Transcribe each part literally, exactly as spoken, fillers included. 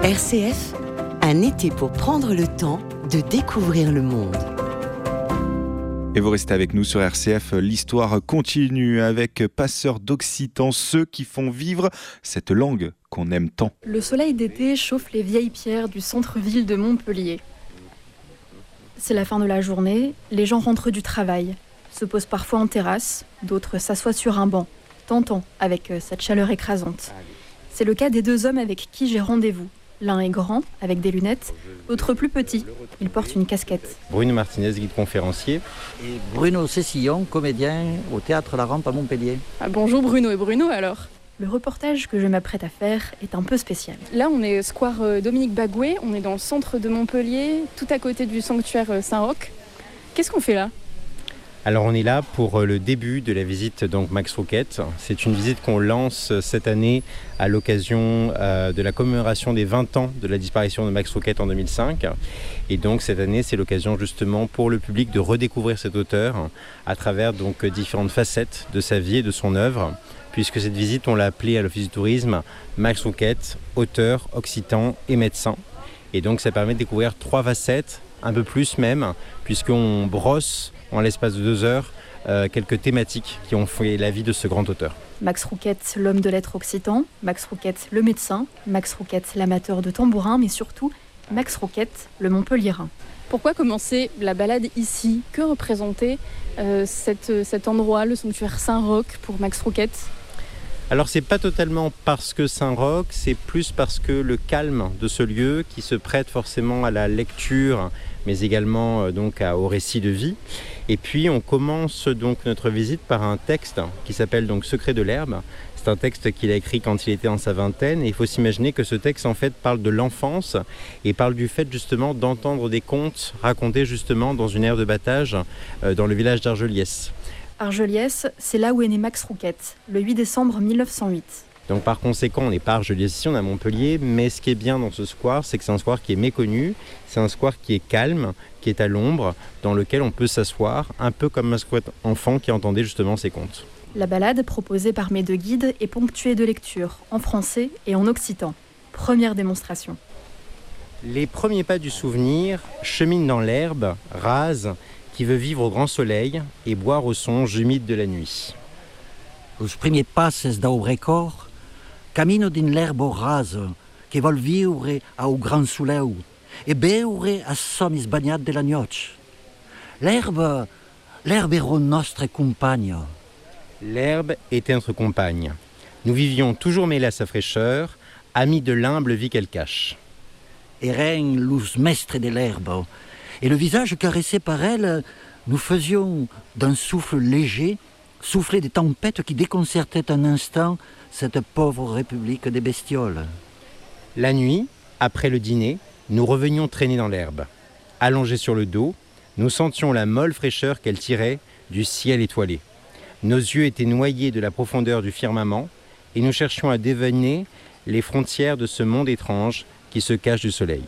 R C F, un été pour prendre le temps de découvrir le monde. Et vous restez avec nous sur R C F, l'histoire continue avec Passeurs d'Occitan, ceux qui font vivre cette langue qu'on aime tant. Le soleil d'été chauffe les vieilles pierres du centre-ville de Montpellier. C'est la fin de la journée, les gens rentrent du travail, se posent parfois en terrasse, d'autres s'assoient sur un banc, tentant avec cette chaleur écrasante. C'est le cas des deux hommes avec qui j'ai rendez-vous. L'un est grand, avec des lunettes, l'autre plus petit, il porte une casquette. Bruno Martinez, guide conférencier. Et Bruno Cessillon, comédien au Théâtre La Rampe à Montpellier. Ah, bonjour Bruno et Bruno alors. Le reportage que je m'apprête à faire est un peu spécial. Là on est square Dominique Bagué, on est dans le centre de Montpellier, tout à côté du sanctuaire Saint-Roch. Qu'est-ce qu'on fait là ? Alors on est là pour le début de la visite donc Max Rouquette. C'est une visite qu'on lance cette année à l'occasion euh, de la commémoration des vingt ans de la disparition de Max Rouquette en deux mille cinq. Et donc cette année c'est l'occasion justement pour le public de redécouvrir cet auteur à travers donc différentes facettes de sa vie et de son œuvre. Puisque cette visite on l'a appelée à l'Office du tourisme Max Rouquette, auteur, occitan et médecin. Et donc ça permet de découvrir trois facettes, un peu plus même, puisqu'on brosse en l'espace de deux heures, euh, quelques thématiques qui ont fait la vie de ce grand auteur. Max Rouquette, l'homme de lettres occitan, Max Rouquette, le médecin, Max Rouquette, l'amateur de tambourin, mais surtout Max Rouquette, le Montpelliérain. Pourquoi commencer la balade ici ? Que représentait euh, cette, cet endroit, le sanctuaire Saint-Roch pour Max Rouquette ? Alors c'est pas totalement parce que Saint-Roch, c'est plus parce que le calme de ce lieu qui se prête forcément à la lecture, mais également euh, donc à, au récit de vie. Et puis on commence donc notre visite par un texte qui s'appelle donc Secret de l'herbe. C'est un texte qu'il a écrit quand il était en sa vingtaine et il faut s'imaginer que ce texte en fait parle de l'enfance et parle du fait justement d'entendre des contes racontés justement dans une aire de battage euh, dans le village d'Argeliès. Argeliès, c'est là où est né Max Rouquette, le huit décembre mille neuf cent huit. Donc par conséquent, on n'est pas à Argeliès ici, on est à Montpellier, mais ce qui est bien dans ce square, c'est que c'est un square qui est méconnu, c'est un square qui est calme, qui est à l'ombre, dans lequel on peut s'asseoir, un peu comme un square enfant qui entendait justement ses contes. La balade proposée par mes deux guides est ponctuée de lectures, en français et en occitan. Première démonstration. Les premiers pas du souvenir cheminent dans l'herbe, rase, qui veut vivre au grand soleil et boire aux songes humides de la nuit. Os premiers passes do recor, camino din l'herbo rase, que vol viure ao gran soleu, e beure a somis bagnat de la noche. L'herbe, l'herbe era nostre compagne. L'herbe était notre compagne. Nous vivions toujours mêlés à sa fraîcheur, amis de l'humble vie qu'elle cache. Eren los mestres de l'herbe, et le visage caressé par elle, nous faisions d'un souffle léger souffler des tempêtes qui déconcertaient un instant cette pauvre république des bestioles. La nuit, après le dîner, nous revenions traîner dans l'herbe. Allongés sur le dos, nous sentions la molle fraîcheur qu'elle tirait du ciel étoilé. Nos yeux étaient noyés de la profondeur du firmament et nous cherchions à deviner les frontières de ce monde étrange qui se cache du soleil.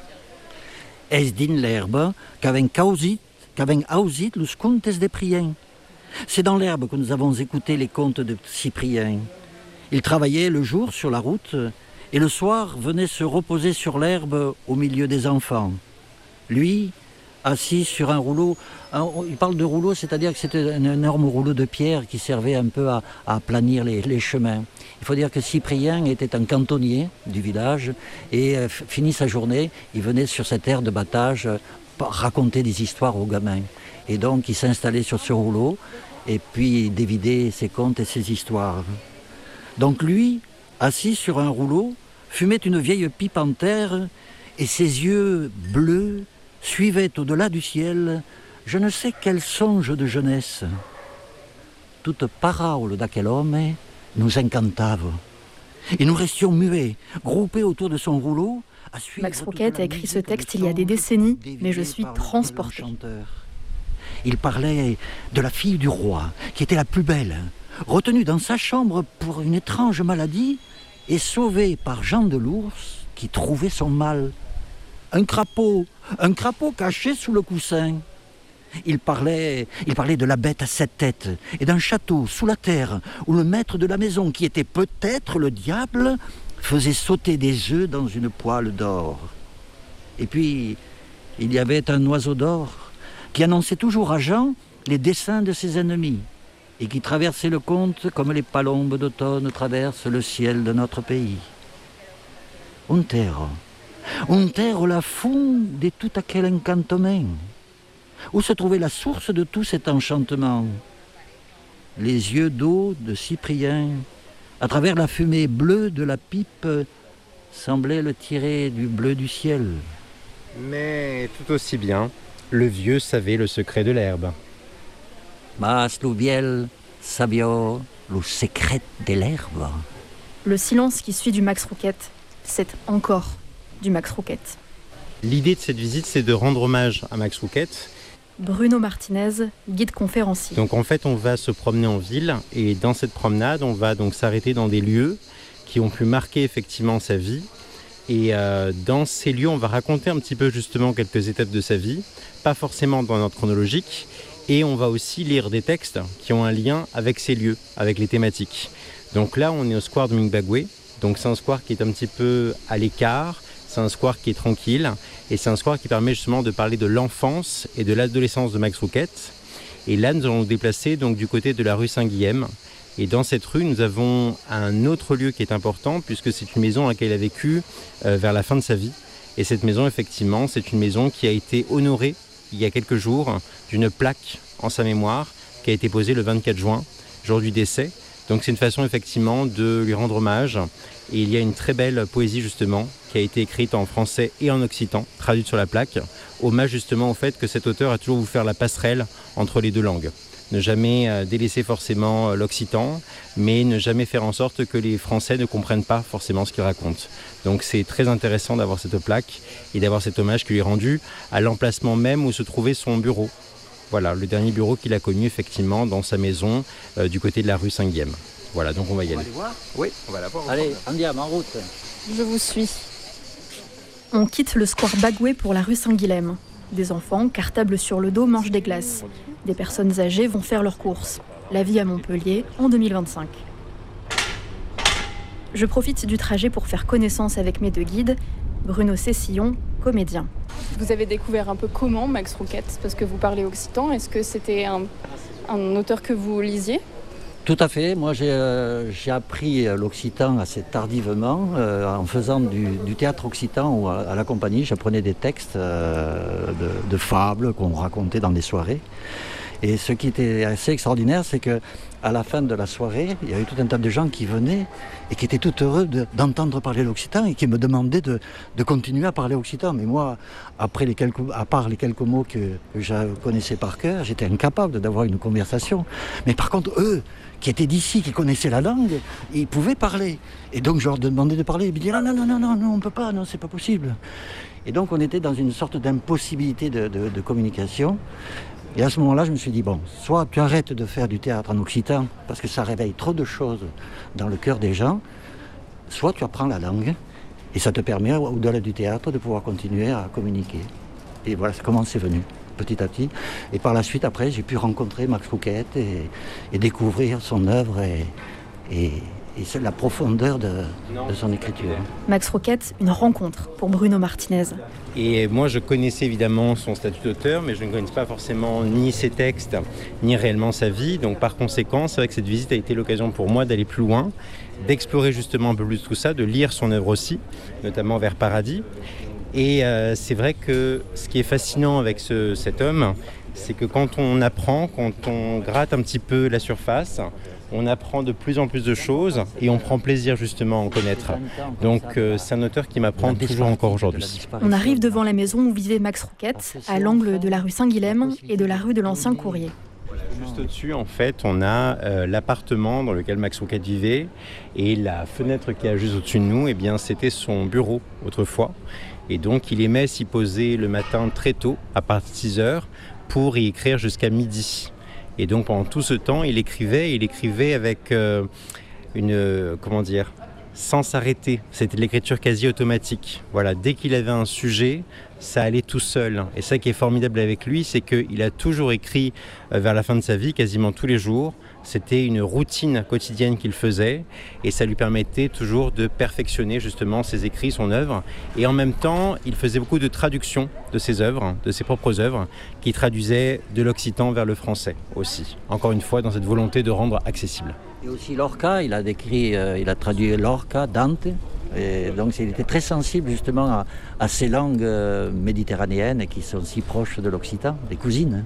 Es din l'herbe qu'avem causit, qu'avem ausit los contes de Prien. C'est dans l'herbe que nous avons écouté les contes de Cyprien. Il travaillait le jour sur la route et le soir venait se reposer sur l'herbe au milieu des enfants. Lui, assis sur un rouleau, un, il parle de rouleau, c'est-à-dire que c'était un énorme rouleau de pierre qui servait un peu à, à planir les, les chemins. Il faut dire que Cyprien était un cantonnier du village et euh, fini sa journée, il venait sur cette aire de battage euh, raconter des histoires aux gamins. Et donc il s'installait sur ce rouleau et puis dévidait ses contes et ses histoires. Donc lui, assis sur un rouleau, fumait une vieille pipe en terre et ses yeux bleus suivaient au-delà du ciel je ne sais quel songe de jeunesse. Toute parole d'aquel homme nous encantava. Et nous restions muets, groupés autour de son rouleau. Max Rouquette a écrit ce texte il y a des décennies, mais je suis transporté. Il parlait de la fille du roi, qui était la plus belle, retenue dans sa chambre pour une étrange maladie et sauvée par Jean de l'Ours, qui trouvait son mal. Un crapaud, un crapaud caché sous le coussin. Il parlait, il parlait de la bête à sept têtes et d'un château sous la terre où le maître de la maison, qui était peut-être le diable, faisait sauter des œufs dans une poêle d'or. Et puis, il y avait un oiseau d'or qui annonçait toujours à Jean les desseins de ses ennemis et qui traversait le conte comme les palombes d'automne traversent le ciel de notre pays. Un terre, un terre la fond de tout aquel encantement. Où se trouvait la source de tout cet enchantement? Les yeux d'eau de Cyprien, à travers la fumée bleue de la pipe, semblaient le tirer du bleu du ciel. Mais tout aussi bien, le vieux savait le secret de l'herbe. Mas l'uviel sabio le secret de l'herbe. Le silence qui suit du Max Roquette, c'est encore du Max Roquette. L'idée de cette visite, c'est de rendre hommage à Max Roquette. Bruno Martinez, guide conférencier. Donc en fait, on va se promener en ville et dans cette promenade, on va donc s'arrêter dans des lieux qui ont pu marquer effectivement sa vie. Et euh, dans ces lieux, on va raconter un petit peu justement quelques étapes de sa vie, pas forcément dans l'ordre chronologique. Et on va aussi lire des textes qui ont un lien avec ces lieux, avec les thématiques. Donc là, on est au square de Mingbagué. Donc c'est un square qui est un petit peu à l'écart. C'est un square qui est tranquille et c'est un square qui permet justement de parler de l'enfance et de l'adolescence de Max Roquette. Et là, nous allons nous déplacer donc du côté de la rue Saint-Guilhem. Et dans cette rue, nous avons un autre lieu qui est important puisque c'est une maison dans laquelle il a vécu euh, vers la fin de sa vie. Et cette maison, effectivement, c'est une maison qui a été honorée il y a quelques jours d'une plaque en sa mémoire qui a été posée le vingt-quatre juin, jour du décès. Donc c'est une façon effectivement de lui rendre hommage. Et il y a une très belle poésie justement qui a été écrite en français et en occitan, traduite sur la plaque. Hommage justement au fait que cet auteur a toujours voulu faire la passerelle entre les deux langues. Ne jamais délaisser forcément l'occitan, mais ne jamais faire en sorte que les Français ne comprennent pas forcément ce qu'il raconte. Donc c'est très intéressant d'avoir cette plaque et d'avoir cet hommage qui lui est rendu à l'emplacement même où se trouvait son bureau. Voilà, le dernier bureau qu'il a connu effectivement dans sa maison euh, du côté de la rue Saint-Guilhem. Voilà, donc on va y aller. On va aller voir ? Oui, on va la voir. Allez, Andiam, en route. Je vous suis. On quitte le square Bagué pour la rue Saint-Guilhem. Des enfants, cartables sur le dos, mangent des glaces. Des personnes âgées vont faire leurs courses. La vie à Montpellier en deux mille vingt-cinq. Je profite du trajet pour faire connaissance avec mes deux guides, Bruno Cessillon, comédien. Vous avez découvert un peu comment Max Roquette, parce que vous parlez occitan. Est-ce que c'était un, un auteur que vous lisiez ? Tout à fait. Moi, j'ai, euh, j'ai appris l'occitan assez tardivement euh, en faisant du, du théâtre occitan où à, à la compagnie, j'apprenais des textes euh, de, de fables qu'on racontait dans des soirées. Et ce qui était assez extraordinaire, c'est que à la fin de la soirée, il y avait tout un tas de gens qui venaient et qui étaient tout heureux de, d'entendre parler l'occitan et qui me demandaient de, de continuer à parler occitan. Mais moi, après les quelques, à part les quelques mots que, que je connaissais par cœur, j'étais incapable d'avoir une conversation. Mais par contre, eux, qui étaient d'ici, qui connaissaient la langue, ils pouvaient parler. Et donc je leur demandais de parler. Ils me disaient non, non, non, non, non, non, on ne peut pas, non, c'est pas possible. Et donc on était dans une sorte d'impossibilité de, de, de communication. Et à ce moment-là, je me suis dit, bon, soit tu arrêtes de faire du théâtre en occitan, parce que ça réveille trop de choses dans le cœur des gens, soit tu apprends la langue, et ça te permet, au-delà du théâtre, de pouvoir continuer à communiquer. Et voilà comment c'est venu, petit à petit. Et par la suite, après, j'ai pu rencontrer Max Roquette et, et découvrir son œuvre et, et, et c'est la profondeur de, de son écriture. Max Roquette, une rencontre pour Bruno Martinez. Et moi, je connaissais évidemment son statut d'auteur, mais je ne connaissais pas forcément ni ses textes, ni réellement sa vie. Donc par conséquent, c'est vrai que cette visite a été l'occasion pour moi d'aller plus loin, d'explorer justement un peu plus tout ça, de lire son œuvre aussi, notamment Vers Paradis. Et euh, c'est vrai que ce qui est fascinant avec ce, cet homme, c'est que quand on apprend, quand on gratte un petit peu la surface, on apprend de plus en plus de choses et on prend plaisir justement à en connaître. Donc euh, c'est un auteur qui m'apprend toujours encore aujourd'hui. On arrive devant la maison où vivait Max Roquette, à l'angle de la rue Saint-Guilhem et de la rue de l'Ancien Courrier. Juste au-dessus, en fait, on a euh, l'appartement dans lequel Max Roquette vivait et la fenêtre qui est juste au-dessus de nous, eh bien, c'était son bureau autrefois. Et donc il aimait s'y poser le matin très tôt, à partir de six heures, pour y écrire jusqu'à midi. Et donc pendant tout ce temps, il écrivait, il écrivait avec euh, une, euh, comment dire, sans s'arrêter. C'était de l'écriture quasi automatique. Voilà, dès qu'il avait un sujet, ça allait tout seul. Et ça qui est formidable avec lui, c'est qu'il a toujours écrit euh, vers la fin de sa vie, quasiment tous les jours, C'était une routine quotidienne qu'il faisait et ça lui permettait toujours de perfectionner justement ses écrits, son œuvre. Et en même temps, il faisait beaucoup de traductions de ses œuvres, de ses propres œuvres, qui traduisaient de l'occitan vers le français aussi. Encore une fois, dans cette volonté de rendre accessible. Et aussi Lorca, il a décrit, euh, il a traduit Lorca, Dante. Et donc il était très sensible justement à, à ces langues euh, méditerranéennes qui sont si proches de l'occitan, des cousines.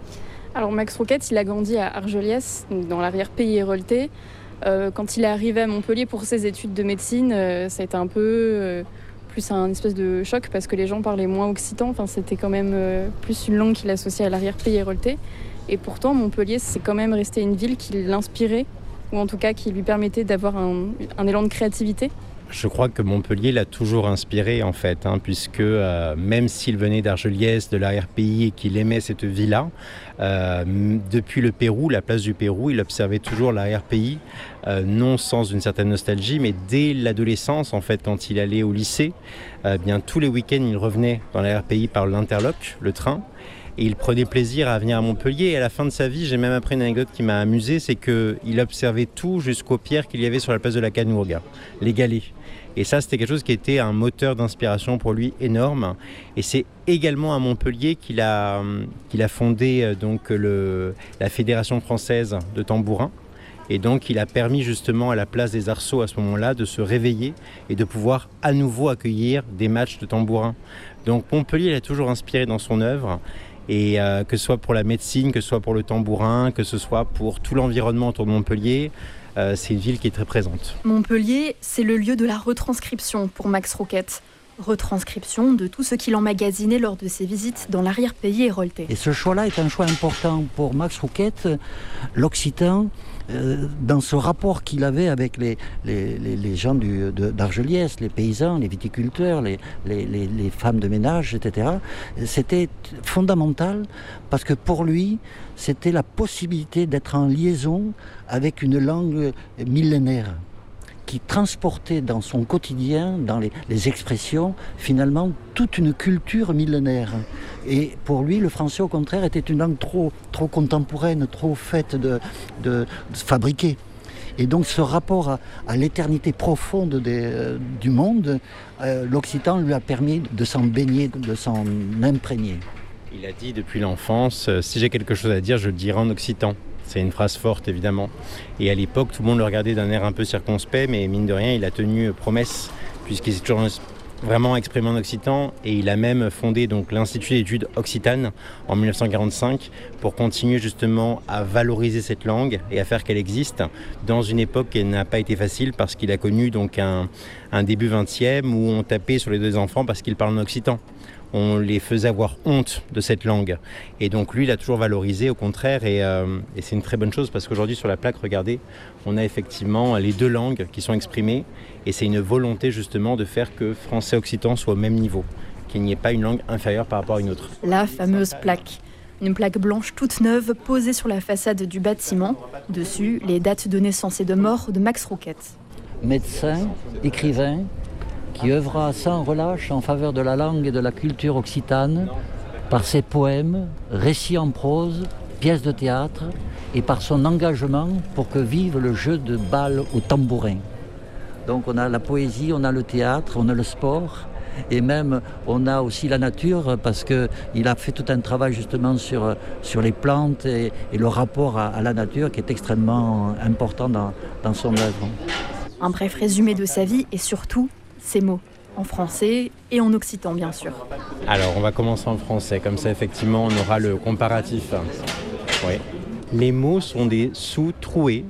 Alors Max Rouquette, il a grandi à Argelès, dans l'arrière-pays héroltais. Euh, quand il est arrivé à Montpellier pour ses études de médecine, euh, ça a été un peu euh, plus un espèce de choc parce que les gens parlaient moins occitan. Enfin, c'était quand même euh, plus une langue qu'il associait à l'arrière-pays héroltais. Et pourtant, Montpellier, c'est quand même resté une ville qui l'inspirait, ou en tout cas qui lui permettait d'avoir un, un élan de créativité. Je crois que Montpellier l'a toujours inspiré en fait, hein, puisque euh, même s'il venait d'Argelès, de l'arrière-pays et qu'il aimait cette vie-là, euh, depuis le Pérou, la place du Pérou, il observait toujours l'arrière-pays, euh, non sans une certaine nostalgie, mais dès l'adolescence en fait, quand il allait au lycée, euh, bien tous les week-ends il revenait dans l'arrière-pays par l'Interloc, le train. Et il prenait plaisir à venir à Montpellier. Et à la fin de sa vie, j'ai même appris une anecdote qui m'a amusé, c'est qu'il observait tout jusqu'aux pierres qu'il y avait sur la place de la Canourga, les galets. Et ça, c'était quelque chose qui était un moteur d'inspiration pour lui énorme. Et c'est également à Montpellier qu'il a, qu'il a fondé donc, le, la Fédération française de tambourin. Et donc, il a permis justement à la place des arceaux à ce moment-là de se réveiller et de pouvoir à nouveau accueillir des matchs de tambourin. Donc, Montpellier l'a toujours inspiré dans son œuvre. Et euh, que ce soit pour la médecine, que ce soit pour le tambourin, que ce soit pour tout l'environnement autour de Montpellier, euh, c'est une ville qui est très présente. Montpellier, c'est le lieu de la retranscription pour Max Rouquette. Retranscription de tout ce qu'il emmagasinait lors de ses visites dans l'arrière-pays héroltais. Et ce choix-là est un choix important pour Max Rouquette, l'occitan, euh, dans ce rapport qu'il avait avec les, les, les, les gens du, de, d'Argelès, les paysans, les viticulteurs, les, les, les, les femmes de ménage, et cetera. C'était fondamental parce que pour lui, c'était la possibilité d'être en liaison avec une langue millénaire, qui transportait dans son quotidien, dans les, les expressions, finalement, toute une culture millénaire. Et pour lui, le français, au contraire, était une langue trop, trop contemporaine, trop faite de, de, de fabriquer. Et donc ce rapport à, à l'éternité profonde des, euh, du monde, euh, l'occitan lui a permis de s'en baigner, de s'en imprégner. Il a dit depuis l'enfance, euh, si j'ai quelque chose à dire, je le dirai en occitan. C'est une phrase forte, évidemment. Et à l'époque, tout le monde le regardait d'un air un peu circonspect, mais mine de rien, il a tenu promesse, puisqu'il s'est toujours vraiment exprimé en occitan. Et il a même fondé donc, l'Institut d'études occitanes en dix-neuf cent quarante-cinq pour continuer justement à valoriser cette langue et à faire qu'elle existe dans une époque qui n'a pas été facile, parce qu'il a connu donc, un, un début vingtième où on tapait sur les deux enfants parce qu'ils parlent en occitan. On les faisait avoir honte de cette langue. Et donc lui, il a toujours valorisé, au contraire, et, euh, et c'est une très bonne chose parce qu'aujourd'hui, sur la plaque, regardez, on a effectivement les deux langues qui sont exprimées et c'est une volonté justement de faire que français et occitan soient au même niveau, qu'il n'y ait pas une langue inférieure par rapport à une autre. La fameuse plaque. Une plaque blanche toute neuve posée sur la façade du bâtiment. Dessus, les dates de naissance et de mort de Max Rouquette. Médecin, écrivain, qui œuvra sans relâche en faveur de la langue et de la culture occitane, par ses poèmes, récits en prose, pièces de théâtre, et par son engagement pour que vive le jeu de balle au tambourin. Donc on a la poésie, on a le théâtre, on a le sport, et même on a aussi la nature, parce qu'il a fait tout un travail justement sur, sur les plantes et, et le rapport à, à la nature qui est extrêmement important dans, dans son œuvre. Un bref résumé de sa vie et surtout ces mots, en français et en occitan bien sûr. Alors on va commencer en français, comme ça effectivement on aura le comparatif. Oui. Les mots sont des sous troués.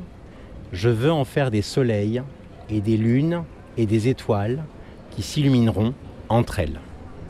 Je veux en faire des soleils et des lunes et des étoiles qui s'illumineront entre elles.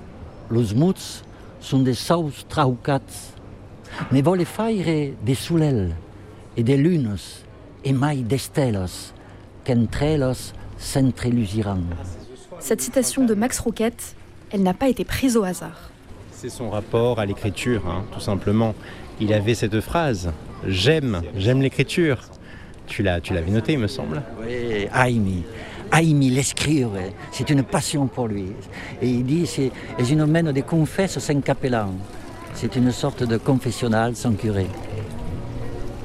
Los muts sont des saus traucats, ne vole faire des soleils et des lunes et mai d'estelas qu'entre elles s'entreluciran. Cette citation de Max Rouquette, elle n'a pas été prise au hasard. C'est son rapport à l'écriture, hein, tout simplement. Il avait cette phrase, « J'aime, j'aime l'écriture ». Tu l'as, tu l'avais noté, il me semble. Oui, aimi, aimi l'escrire, c'est une passion pour lui. Et il dit, c'est une mène de confesse sans capellan. C'est une sorte de confessionnal sans curé.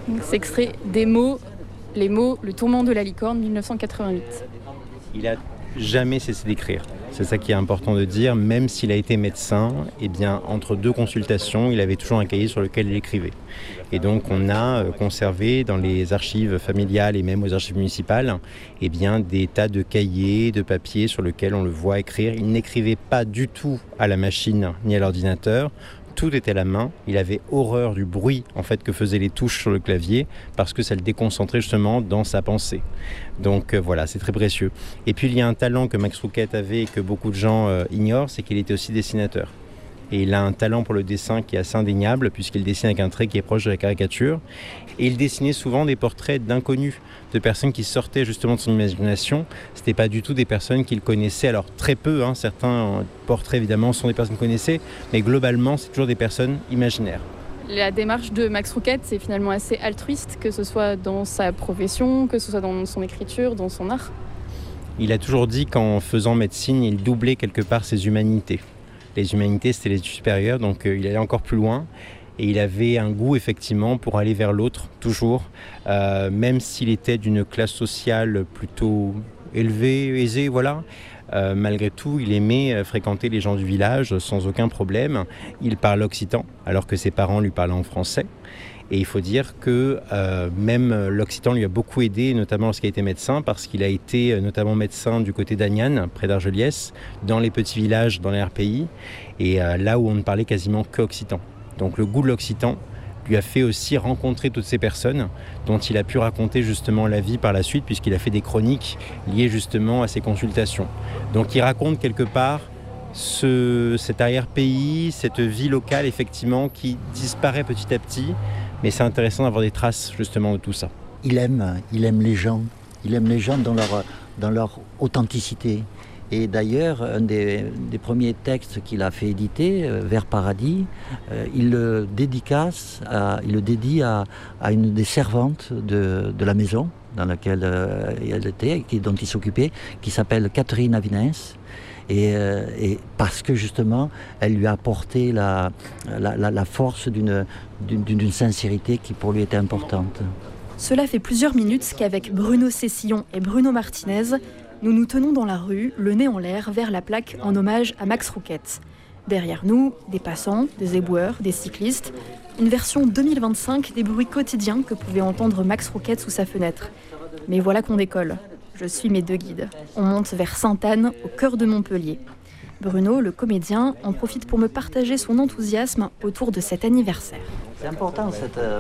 C'est extrait des mots, les mots Le tourment de la licorne, dix-neuf cent quatre-vingt-huit. Il a jamais cessé d'écrire. C'est ça qui est important de dire. Même s'il a été médecin, eh bien, entre deux consultations, il avait toujours un cahier sur lequel il écrivait. Et donc, on a conservé dans les archives familiales et même aux archives municipales eh bien, des tas de cahiers, de papiers sur lesquels on le voit écrire. Il n'écrivait pas du tout à la machine ni à l'ordinateur. Tout était à la main. Il avait horreur du bruit en fait, que faisaient les touches sur le clavier parce que ça le déconcentrait justement dans sa pensée. Donc euh, voilà, c'est très précieux. Et puis il y a un talent que Max Rouquette avait et que beaucoup de gens euh, ignorent, c'est qu'il était aussi dessinateur. Et il a un talent pour le dessin qui est assez indéniable puisqu'il dessine avec un trait qui est proche de la caricature. Et il dessinait souvent des portraits d'inconnus, de personnes qui sortaient justement de son imagination. Ce n'était pas du tout des personnes qu'il connaissait, alors très peu, hein, certains portraits évidemment sont des personnes qu'il connaissait, mais globalement c'est toujours des personnes imaginaires. La démarche de Max Rouquette, c'est finalement assez altruiste, que ce soit dans sa profession, que ce soit dans son écriture, dans son art. Il a toujours dit qu'en faisant médecine, il doublait quelque part ses humanités. Les humanités, c'était les études supérieures, donc euh, il allait encore plus loin. Et il avait un goût, effectivement, pour aller vers l'autre, toujours. Euh, même s'il était d'une classe sociale plutôt élevée, aisée, voilà. Euh, malgré tout, il aimait fréquenter les gens du village sans aucun problème. Il parle occitan, alors que ses parents lui parlaient en français. Et il faut dire que euh, même l'occitan lui a beaucoup aidé, notamment lorsqu'il a été médecin, parce qu'il a été notamment médecin du côté d'Agnan, près d'Argeliès, dans les petits villages, dans les R P I, et euh, là où on ne parlait quasiment qu'occitan. Donc le goût de l'occitan lui a fait aussi rencontrer toutes ces personnes dont il a pu raconter justement la vie par la suite, puisqu'il a fait des chroniques liées justement à ces consultations. Donc il raconte quelque part ce, cet arrière-pays, cette vie locale effectivement qui disparaît petit à petit. Mais c'est intéressant d'avoir des traces justement de tout ça. Il aime, il aime les gens. Il aime les gens dans leur, dans leur authenticité. Et d'ailleurs, un des, des premiers textes qu'il a fait éditer, euh, Vers Paradis, euh, il le dédicace, à, il le dédie à, à une des servantes de, de la maison dans laquelle euh, elle était, qui, dont il s'occupait, qui s'appelle Catherine Avinens. Et, euh, et parce que justement, elle lui a apporté la, la, la, la force d'une, d'une, d'une sincérité qui pour lui était importante. Cela fait plusieurs minutes qu'avec Bruno Cessillon et Bruno Martinez, nous nous tenons dans la rue, le nez en l'air, vers la plaque en hommage à Max Rouquette. Derrière nous, des passants, des éboueurs, des cyclistes, une version deux mille vingt-cinq des bruits quotidiens que pouvait entendre Max Rouquette sous sa fenêtre. Mais voilà qu'on décolle. Je suis mes deux guides. On monte vers Sainte-Anne, au cœur de Montpellier. Bruno, le comédien, en profite pour me partager son enthousiasme autour de cet anniversaire. C'est important, cette, euh,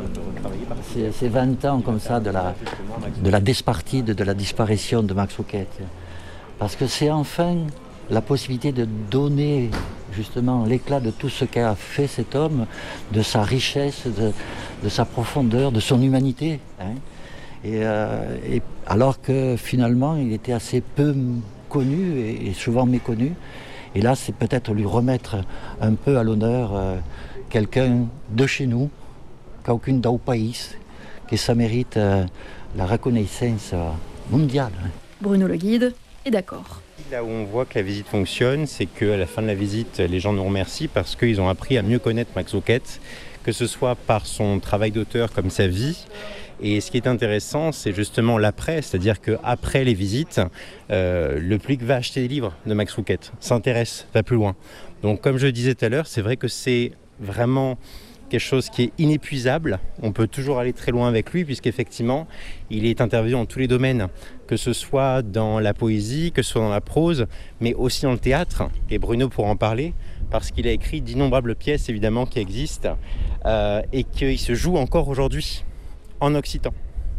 ces, ces vingt ans comme ça de la, de la dispartide, de la disparition de Max Rouquette. Parce que c'est enfin la possibilité de donner justement l'éclat de tout ce qu'a fait cet homme, de sa richesse, de, de sa profondeur, de son humanité. Hein. Et, euh, et alors que finalement il était assez peu connu et, et souvent méconnu. Et là c'est peut-être lui remettre un peu à l'honneur euh, quelqu'un de chez nous, quelqu'un d'un pays, que ça mérite euh, la reconnaissance mondiale. Bruno le guide est d'accord. Là où on voit que la visite fonctionne, c'est qu'à la fin de la visite, les gens nous remercient parce qu'ils ont appris à mieux connaître Max Rouquette, que ce soit par son travail d'auteur comme sa vie. Et ce qui est intéressant, c'est justement l'après, c'est-à-dire qu'après les visites, euh, le public va acheter des livres de Max Rouquette, s'intéresse, va plus loin. Donc comme je le disais tout à l'heure, c'est vrai que c'est vraiment quelque chose qui est inépuisable. On peut toujours aller très loin avec lui, puisqu'effectivement, il est intervenu dans tous les domaines, que ce soit dans la poésie, que ce soit dans la prose, mais aussi dans le théâtre. Et Bruno pourra en parler, parce qu'il a écrit d'innombrables pièces, évidemment, qui existent, euh, et qui se jouent encore aujourd'hui. En occitan.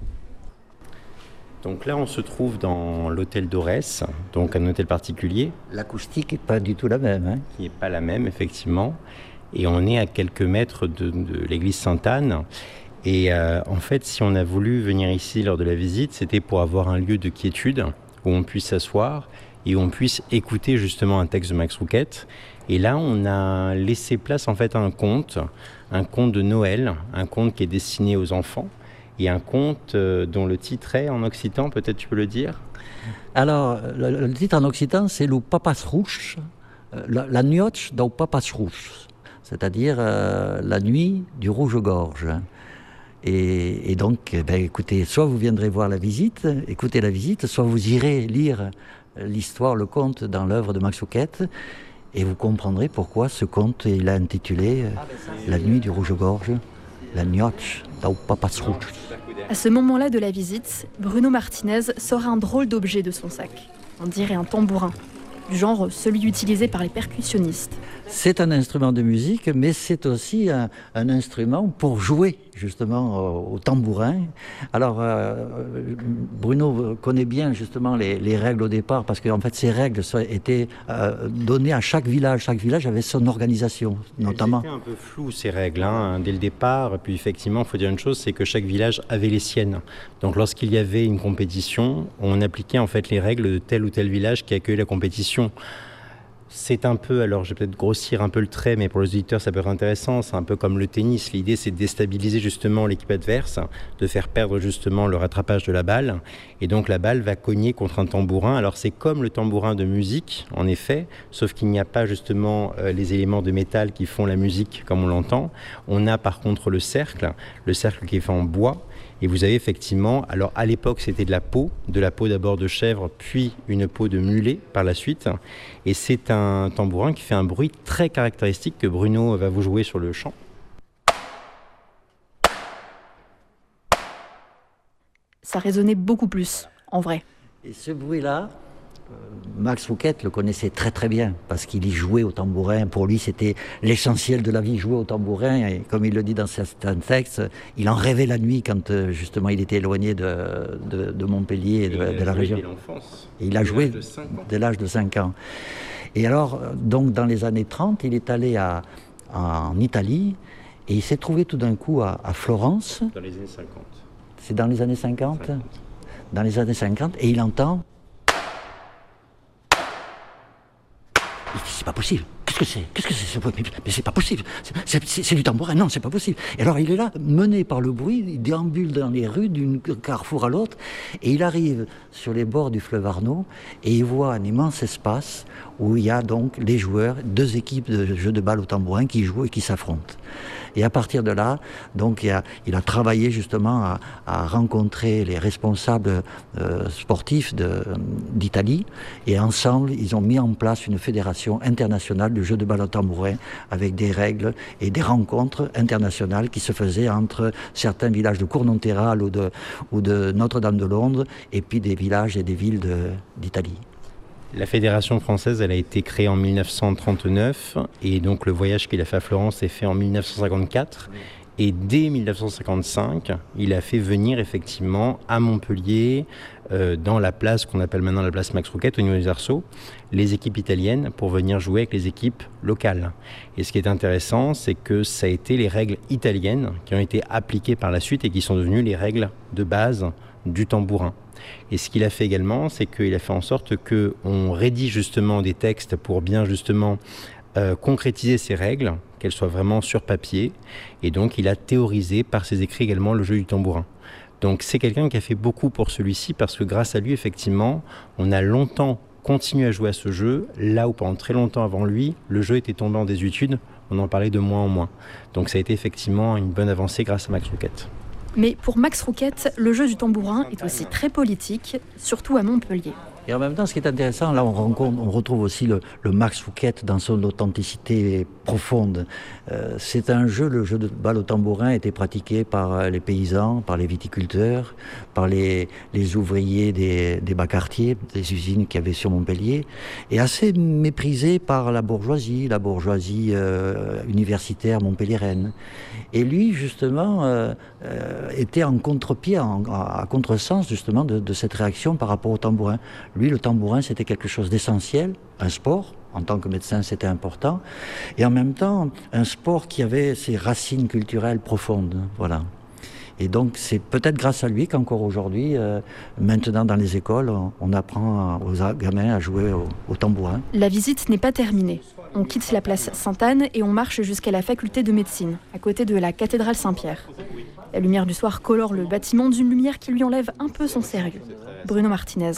Donc là, on se trouve dans l'hôtel d'Aurès, donc un hôtel particulier. L'acoustique n'est pas du tout la même. Hein. Qui n'est pas la même, effectivement. Et on est à quelques mètres de, de l'église Sainte-Anne. Et euh, en fait, si on a voulu venir ici lors de la visite, c'était pour avoir un lieu de quiétude où on puisse s'asseoir et où on puisse écouter justement un texte de Max Rouquette. Et là, on a laissé place en fait à un conte, un conte de Noël, un conte qui est destiné aux enfants. Et un conte euh, dont le titre est en occitan, peut-être tu peux le dire ? Alors, le, le titre en occitan, c'est « Le papas rouge », la, la nuit du papas rouge, c'est-à-dire euh, la nuit du rouge-gorge, Et, et donc, ben, écoutez, soit vous viendrez voir la visite, écoutez la visite, soit vous irez lire l'histoire, le conte dans l'œuvre de Max Fouquet, et vous comprendrez pourquoi ce conte, il a intitulé « La nuit du rouge-gorge, la nioche d'au papasrouch ». À ce moment-là de la visite, Bruno Martinez sort un drôle d'objet de son sac. On dirait un tambourin, du genre celui utilisé par les percussionnistes. C'est un instrument de musique, mais c'est aussi un, un instrument pour jouer justement au, au tambourin. Alors euh, Bruno connaît bien justement les, les règles au départ, parce qu'en fait ces règles étaient euh, données à chaque village. Chaque village avait son organisation, notamment. C'était un peu flou ces règles hein, dès le départ. Puis effectivement, il faut dire une chose, c'est que chaque village avait les siennes. Donc lorsqu'il y avait une compétition, on appliquait en fait les règles de tel ou tel village qui accueillait la compétition. C'est un peu, alors je vais peut-être grossir un peu le trait, mais pour les auditeurs ça peut être intéressant, c'est un peu comme le tennis. L'idée c'est de déstabiliser justement l'équipe adverse, de faire perdre justement le rattrapage de la balle. Et donc la balle va cogner contre un tambourin. Alors c'est comme le tambourin de musique, en effet, sauf qu'il n'y a pas justement euh, les éléments de métal qui font la musique comme on l'entend. On a par contre le cercle, le cercle qui est fait en bois. Et vous avez effectivement, alors à l'époque c'était de la peau, de la peau d'abord de chèvre, puis une peau de mulet par la suite. Et c'est un tambourin qui fait un bruit très caractéristique que Bruno va vous jouer sur le chant. Ça résonnait beaucoup plus, en vrai. Et ce bruit-là, Max Fouquet le connaissait très très bien, parce qu'il y jouait au tambourin. Pour lui, c'était l'essentiel de la vie, jouer au tambourin. Et comme il le dit dans certains textes, il en rêvait la nuit quand justement il était éloigné de, de, de Montpellier et de, et de la région. Et il a joué dès l'âge de cinq ans. Et alors, donc dans les années trente, il est allé à, en Italie et il s'est trouvé tout d'un coup à, à Florence. Dans les années cinquante. C'est dans les années cinquante, cinquante. Dans les années cinquante, et il entend... Il dit, c'est pas possible. Qu'est-ce que c'est Qu'est-ce que c'est Mais c'est pas possible. C'est, c'est, c'est du tambourin. Non, c'est pas possible. Et alors il est là, mené par le bruit, il déambule dans les rues d'un carrefour à l'autre, et il arrive sur les bords du fleuve Arno, et il voit un immense espace où il y a donc les joueurs, deux équipes de jeux de balle au tambourin qui jouent et qui s'affrontent. Et à partir de là, donc, il a, il a travaillé justement à, à rencontrer les responsables euh, sportifs de, d'Italie. Et ensemble, ils ont mis en place une fédération internationale de jeux de balle au tambourin avec des règles et des rencontres internationales qui se faisaient entre certains villages de Cournonterral ou de, ou de Notre-Dame de Londres et puis des villages et des villes de, d'Italie. La fédération française, elle a été créée en mille neuf cent trente-neuf et donc le voyage qu'il a fait à Florence est fait en mille neuf cent cinquante-quatre. Et dès mille neuf cent cinquante-cinq, il a fait venir effectivement à Montpellier, euh, dans la place qu'on appelle maintenant la place Max Fouquet, au niveau des arceaux, les équipes italiennes pour venir jouer avec les équipes locales. Et ce qui est intéressant, c'est que ça a été les règles italiennes qui ont été appliquées par la suite et qui sont devenues les règles de base du tambourin. Et ce qu'il a fait également, c'est qu'il a fait en sorte qu'on rédige justement des textes pour bien justement euh, concrétiser ces règles, qu'elles soient vraiment sur papier. Et donc il a théorisé par ses écrits également le jeu du tambourin. Donc c'est quelqu'un qui a fait beaucoup pour celui-ci parce que grâce à lui, effectivement, on a longtemps continué à jouer à ce jeu, là où pendant très longtemps avant lui, le jeu était tombé en désuétude, on en parlait de moins en moins. Donc ça a été effectivement une bonne avancée grâce à Max Fouquet. Mais pour Max Fouquet, le jeu du tambourin est aussi très politique, surtout à Montpellier. Et en même temps, ce qui est intéressant, là on, rencontre, on retrouve aussi le, le Max Fouquet dans son authenticité profonde. Euh, c'est un jeu, le jeu de balle au tambourin a été pratiqué par les paysans, par les viticulteurs, par les, les ouvriers des, des bas quartiers, des usines qu'il y avait sur Montpellier, et assez méprisé par la bourgeoisie, la bourgeoisie euh, universitaire montpelliéraine. Et lui, justement, euh, euh, était en contre-pied, en, à contresens justement de, de cette réaction par rapport au tambourin. Lui, le tambourin, c'était quelque chose d'essentiel, un sport. En tant que médecin, c'était important. Et en même temps, un sport qui avait ses racines culturelles profondes. Voilà. Et donc, c'est peut-être grâce à lui qu'encore aujourd'hui, euh, maintenant dans les écoles, on, on apprend aux gamins à jouer au, au tambourin. La visite n'est pas terminée. On quitte la place Sainte-Anne et on marche jusqu'à la faculté de médecine, à côté de la cathédrale Saint-Pierre. La lumière du soir colore le bâtiment d'une lumière qui lui enlève un peu son sérieux. Bruno Martinez.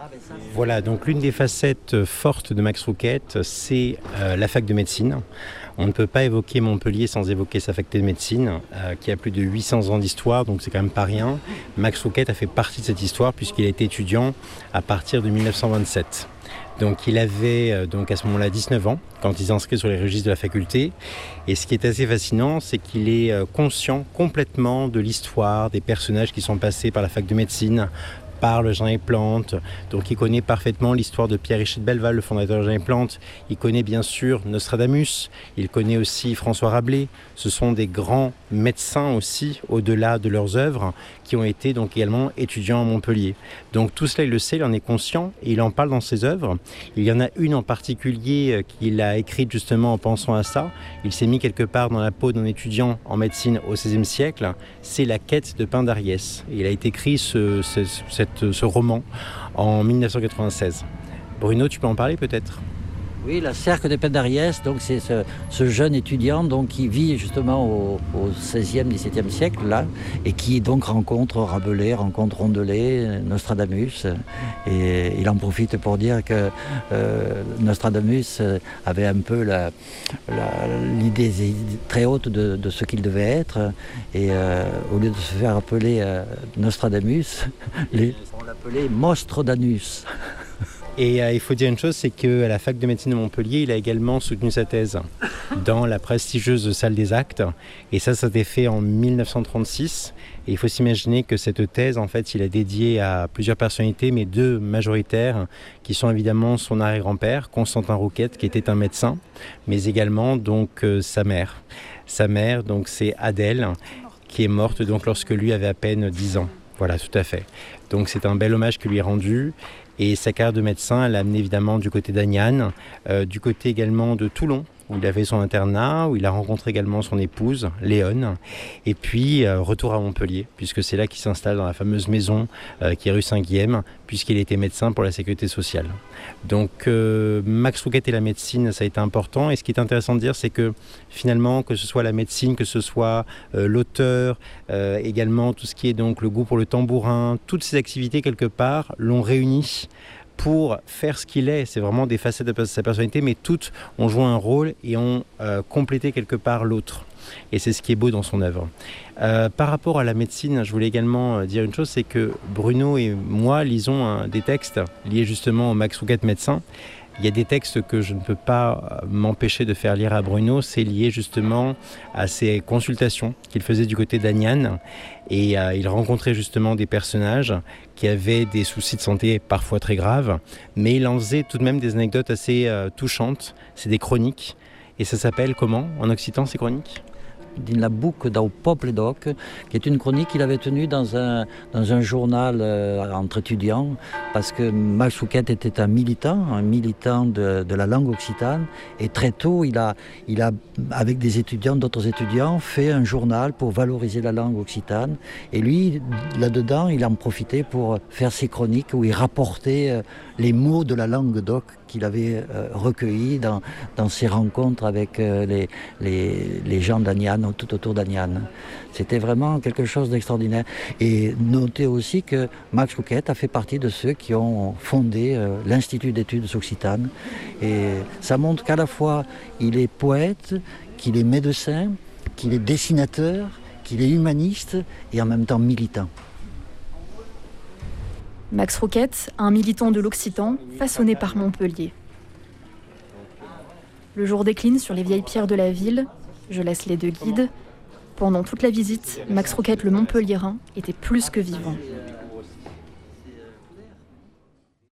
Voilà, donc l'une des facettes fortes de Max Rouquette, c'est euh, la fac de médecine. On ne peut pas évoquer Montpellier sans évoquer sa faculté de médecine, euh, qui a plus de huit cents ans d'histoire, donc c'est quand même pas rien. Max Rouquette a fait partie de cette histoire puisqu'il a été étudiant à partir de mille neuf cent vingt-sept. Donc il avait euh, donc à ce moment-là dix-neuf ans quand il s'est inscrit sur les registres de la faculté. Et ce qui est assez fascinant, c'est qu'il est euh, conscient complètement de l'histoire, des personnages qui sont passés par la fac de médecine, par le Jardin des Plantes. Donc il connaît parfaitement l'histoire de Pierre Richer de Belleval, le fondateur du Jardin des Plantes. Il connaît bien sûr Nostradamus, il connaît aussi François Rabelais. Ce sont des grands médecins aussi, au-delà de leurs œuvres, qui ont été donc également étudiants à Montpellier. Donc tout cela il le sait, il en est conscient et il en parle dans ses œuvres. Il y en a une en particulier qu'il a écrite justement en pensant à ça. Il s'est mis quelque part dans la peau d'un étudiant en médecine au seizième siècle. C'est La Quête de Pin d'Ariès. Il a écrit ce, ce, cette, ce roman en mille neuf cent quatre-vingt-seize. Bruno, tu peux en parler peut-être ? Oui, la Cercle de Pin d'Ariès, donc c'est ce, ce jeune étudiant donc, qui vit justement au, au seizième, dix-septième siècle, là, et qui donc rencontre Rabelais, rencontre Rondelet, Nostradamus, et il en profite pour dire que euh, Nostradamus avait un peu la, la, l'idée très haute de, de ce qu'il devait être, et euh, au lieu de se faire appeler euh, Nostradamus, les, on l'appelait Mostrodanus. Et euh, il faut dire une chose, c'est qu'à la fac de médecine de Montpellier, il a également soutenu sa thèse dans la prestigieuse salle des actes. Et ça, ça a été fait en mille neuf cent trente-six. Et il faut s'imaginer que cette thèse, en fait, il a dédiée à plusieurs personnalités, mais deux majoritaires, qui sont évidemment son arrière-grand-père, Constantin Rouquette, qui était un médecin, mais également donc euh, sa mère. Sa mère, donc c'est Adèle, qui est morte donc lorsque lui avait à peine dix ans. Voilà, tout à fait. Donc c'est un bel hommage qui lui est rendu. Et sa carrière de médecin, elle l'a amené évidemment du côté d'Agnan, euh, du côté également de Toulon, où il avait son internat, où il a rencontré également son épouse, Léone. Et puis, euh, retour à Montpellier, puisque c'est là qu'il s'installe dans la fameuse maison euh, qui est rue Saint-Guillaume, puisqu'il était médecin pour la sécurité sociale. Donc, euh, Max Rouquette et la médecine, ça a été important. Et ce qui est intéressant de dire, c'est que finalement, que ce soit la médecine, que ce soit euh, l'auteur, euh, également tout ce qui est donc le goût pour le tambourin, toutes ces activités, quelque part, l'ont réuni pour faire ce qu'il est. C'est vraiment des facettes de sa personnalité, mais toutes ont joué un rôle et ont euh, complété quelque part l'autre. Et c'est ce qui est beau dans son œuvre. Euh, par rapport à la médecine, je voulais également dire une chose, c'est que Bruno et moi lisons hein, des textes liés justement au Max Rouquette médecin. Il y a des textes que je ne peux pas m'empêcher de faire lire à Bruno, c'est lié justement à ces consultations qu'il faisait du côté d'Agnan. Et euh, il rencontrait justement des personnages qui avaient des soucis de santé parfois très graves, mais il en faisait tout de même des anecdotes assez euh, touchantes. C'est des chroniques. Et ça s'appelle comment en occitan ces chroniques ? Din la boucle d'au Poble d'Oc, qui est une chronique qu'il avait tenue dans un, dans un journal euh, entre étudiants, parce que Max Rouquette était un militant, un militant de, de la langue occitane, et très tôt, il a, il a, avec des étudiants, d'autres étudiants, fait un journal pour valoriser la langue occitane, et lui, là-dedans, il en profitait pour faire ses chroniques où il rapportait euh, les mots de la langue d'Oc qu'il avait euh, recueillis dans, dans ses rencontres avec euh, les, les, les gens d'Agnan, tout autour d'Agnan. C'était vraiment quelque chose d'extraordinaire. Et notez aussi que Max Rouquette a fait partie de ceux qui ont fondé euh, l'Institut d'études occitanes. Et ça montre qu'à la fois il est poète, qu'il est médecin, qu'il est dessinateur, qu'il est humaniste et en même temps militant. Max Rouquette, un militant de l'Occitan, façonné par Montpellier. Le jour décline sur les vieilles pierres de la ville, je laisse les deux guides. Pendant toute la visite, Max Rouquette le Montpelliérain était plus que vivant.